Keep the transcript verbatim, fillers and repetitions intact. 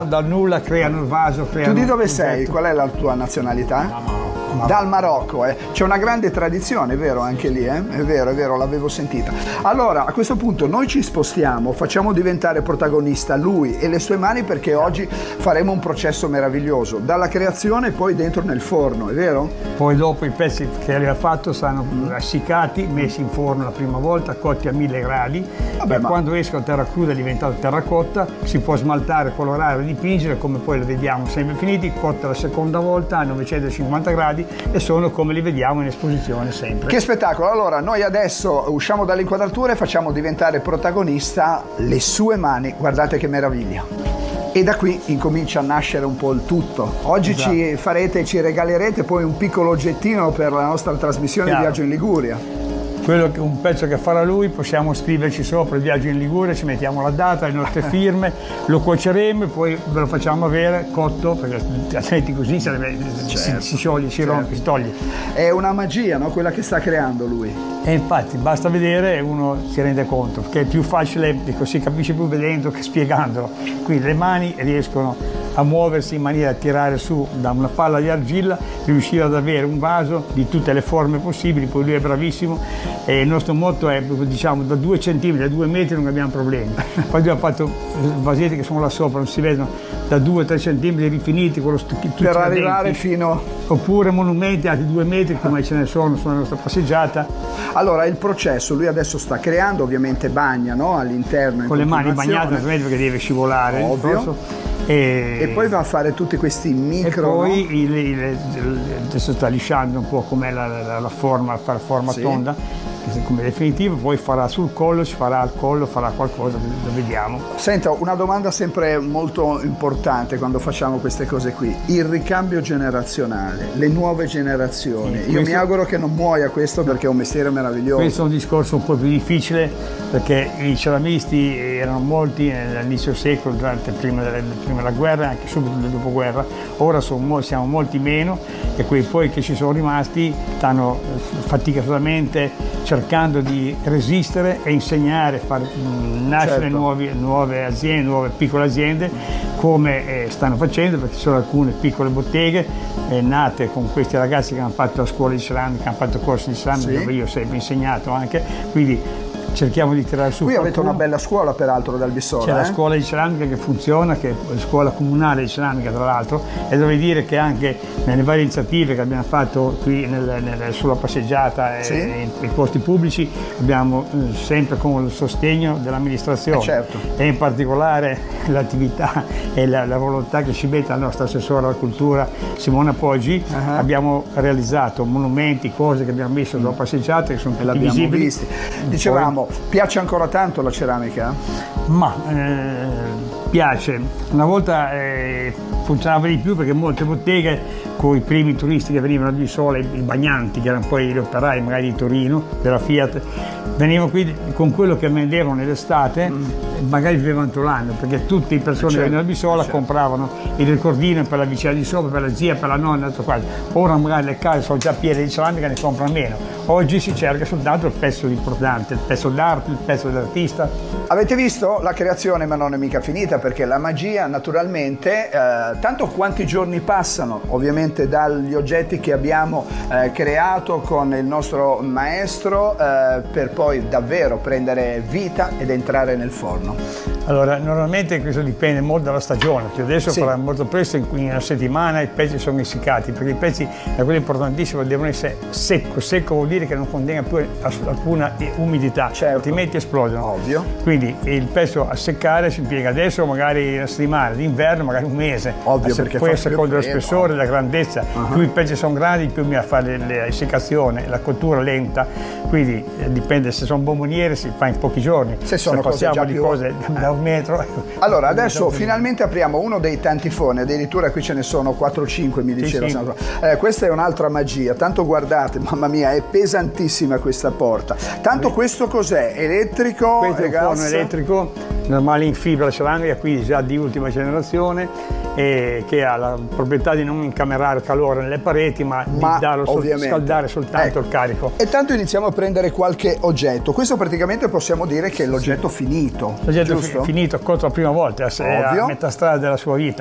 Dal nulla creano il vaso. Creano tu di dove sei? Qual è la tua nazionalità? No, Dal Marocco, eh. C'è una grande tradizione, è vero, anche lì, eh? È vero, è vero, l'avevo sentita. Allora, a questo punto noi ci spostiamo, facciamo diventare protagonista lui e le sue mani, perché oggi faremo un processo meraviglioso, dalla creazione e poi dentro nel forno, è vero? Poi dopo i pezzi che aveva fatto saranno essiccati, messi in forno la prima volta, cotti a mille gradi. Vabbè, e ma... quando escono terra cruda è diventato terracotta, si può smaltare, colorare, dipingere, come poi lo vediamo sempre finiti, cotta la seconda volta a novecentocinquanta gradi, e sono come li vediamo in esposizione sempre. Che spettacolo! Allora noi adesso usciamo dall'inquadratura e facciamo diventare protagonista le sue mani, guardate che meraviglia. E da qui incomincia a nascere un po' il tutto. Oggi esatto. ci farete, ci regalerete poi un piccolo oggettino per la nostra trasmissione Chiaro. Viaggio in Liguria. Quello che, un pezzo che farà lui, possiamo scriverci sopra il viaggio in Liguria, ci mettiamo la data, le nostre firme, lo cuoceremo e poi ve lo facciamo avere cotto, perché altrimenti così sarebbe, certo, si, si scioglie, si certo. rompe, si toglie. È una magia, no? Quella che sta creando lui. E infatti basta vedere e uno si rende conto, che è più facile, si capisce più vedendo che spiegandolo. Quindi le mani riescono a muoversi in maniera da tirare su da una palla di argilla, riuscire ad avere un vaso di tutte le forme possibili, poi lui è bravissimo e il nostro motto è, diciamo, da due centimetri a due metri non abbiamo problemi. Poi abbiamo fatto vasetti che sono là sopra, non si vedono, da due a tre centimetri rifiniti con lo stucchino per arrivare fino, oppure monumenti alti due metri come ce ne sono sulla nostra passeggiata. Allora il processo, lui adesso sta creando, ovviamente bagna, no? All'interno con le mani bagnate perché deve scivolare, ovvio. E, e poi va a fare tutti questi micro. E poi no? il, il, il, adesso sta lisciando un po' com'è la, la, la forma, fare forma sì. tonda, come definitivo, poi farà sul collo, ci farà al collo, farà qualcosa, lo vediamo. Senta, una domanda sempre molto importante quando facciamo queste cose qui: il ricambio generazionale, le nuove generazioni. Sì, Io questo... mi auguro che non muoia questo, perché è un mestiere meraviglioso. Questo è un discorso un po' più difficile, perché i ceramisti erano molti all'inizio secolo, durante prima della, prima della guerra, anche subito del dopoguerra. Ora sono, siamo molti meno, e quei poi che ci sono rimasti stanno faticosamente cercando di resistere e insegnare, far nascere certo. nuovi, nuove aziende, nuove piccole aziende, come eh, stanno facendo, perché ci sono alcune piccole botteghe eh, nate con questi ragazzi che hanno fatto scuole di ceramica, hanno fatto corsi di ceramica, sì. dove io ho sempre insegnato anche, quindi cerchiamo di tirare su. Qui qualcuno. Avete una bella scuola peraltro dal Bissola. C'è eh? la scuola di ceramica che funziona, che è la scuola comunale di ceramica tra l'altro, e devo dire che anche nelle varie iniziative che abbiamo fatto qui nel, nel, sulla passeggiata sì. e nei posti pubblici abbiamo eh, sempre con il sostegno dell'amministrazione eh certo. e in particolare l'attività e la, la volontà che ci mette la nostra assessora alla cultura Simona Poggi. Uh-huh. Abbiamo realizzato monumenti, cose che abbiamo messo sulla passeggiata che sono tutti visibili. Visti. Dicevamo, Poi, piace ancora tanto la ceramica? Ma eh, piace. Una volta eh, funzionava di più, perché molte botteghe con i primi turisti che venivano a Bissola, i bagnanti, che erano poi gli operai magari di Torino, della Fiat, venivano qui con quello che vendevano nell'estate, mm. magari vivevano tutto l'anno, perché tutte le persone certo. che venivano a Bissola certo. compravano il ricordino per la vicina di sopra, per la zia, per la nonna, tutto quasi. Ora magari le case sono già piene di ceramica, ne comprano meno. Oggi si cerca soltanto il pezzo importante, il pezzo d'arte, il pezzo dell'artista. Avete visto? La creazione ma non è mica finita, perché la magia naturalmente, eh, tanto quanti giorni passano ovviamente dagli oggetti che abbiamo eh, creato con il nostro maestro eh, per poi davvero prendere vita ed entrare nel forno. Allora, normalmente questo dipende molto dalla stagione, che adesso sì. farà molto presto, in una settimana i pezzi sono essiccati, perché i pezzi, è quello importantissimo, devono essere secco. Secco vuol dire che non contenga più alcuna umidità, certo. altrimenti esplodono. Ovvio. Quindi il pezzo a seccare si impiega adesso magari una settimana, d'inverno magari un mese. Ovvio, perché poi a fa seconda dello spessore, della grandezza, uh-huh. più i pezzi sono grandi, più mi ha fare l'essiccazione, la cottura lenta, quindi eh, dipende, se sono bomboniere si fa in pochi giorni. Se sono se passiamo cose di più... cose da un metro. Allora adesso finalmente apriamo uno dei tanti forni, addirittura qui ce ne sono quattro o cinque, mi diceva. Sì, sì. Eh, questa è un'altra magia, tanto guardate, mamma mia, è pesantissima questa porta. Tanto questo cos'è? Elettrico? Questo è un gas? forno elettrico, normale in fibra ceramica, quindi già di ultima generazione, e che ha la proprietà di non incamerare calore nelle pareti, ma, ma di darlo sol- scaldare soltanto ecco. il carico. E tanto iniziamo a prendere qualche oggetto. Questo praticamente possiamo dire che è l'oggetto finito, L'oggetto giusto? fi- finito, cotto la prima volta, è a Ovvio. metà strada della sua vita.